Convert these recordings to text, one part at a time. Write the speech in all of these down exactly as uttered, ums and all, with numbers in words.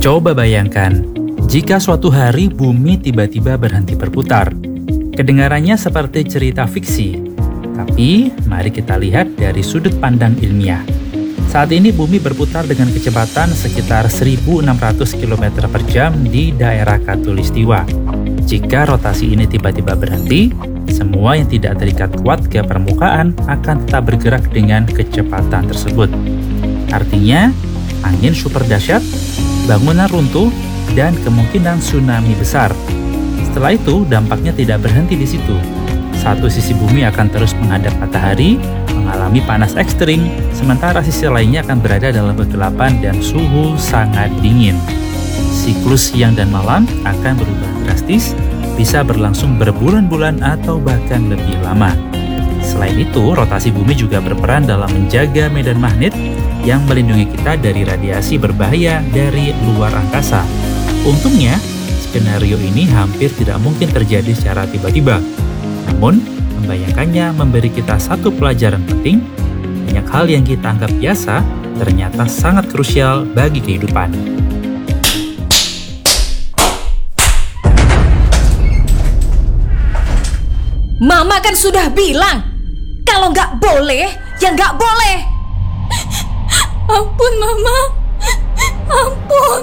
Coba bayangkan, jika suatu hari bumi tiba-tiba berhenti berputar. Kedengarannya seperti cerita fiksi, tapi mari kita lihat dari sudut pandang ilmiah. Saat ini bumi berputar dengan kecepatan sekitar seribu enam ratus kilometer per jam di daerah Khatulistiwa. Jika rotasi ini tiba-tiba berhenti, semua yang tidak terikat kuat ke permukaan akan tetap bergerak dengan kecepatan tersebut. Artinya, angin super dahsyat, bangunan runtuh, dan kemungkinan tsunami besar. Setelah itu, dampaknya tidak berhenti di situ. Satu sisi bumi akan terus menghadap matahari, mengalami panas ekstrim, sementara sisi lainnya akan berada dalam kegelapan dan suhu sangat dingin. Siklus siang dan malam akan berubah drastis, bisa berlangsung berbulan-bulan atau bahkan lebih lama. Selain itu, rotasi bumi juga berperan dalam menjaga medan magnet yang melindungi kita dari radiasi berbahaya dari luar angkasa. Untungnya, skenario ini hampir tidak mungkin terjadi secara tiba-tiba. Namun, membayangkannya memberi kita satu pelajaran penting. Banyak hal yang kita anggap biasa ternyata sangat krusial bagi kehidupan. Mama kan sudah bilang, kalau nggak boleh, ya nggak boleh. Ampun, Mama. Ampun.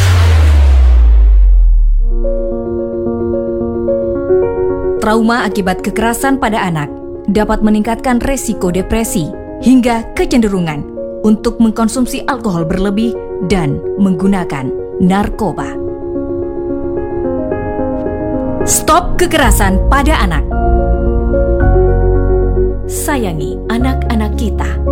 Trauma akibat kekerasan pada anak dapat meningkatkan resiko depresi hingga kecenderungan untuk mengkonsumsi alkohol berlebih dan menggunakan narkoba. Stop kekerasan pada anak. Sayangi anak-anak kita.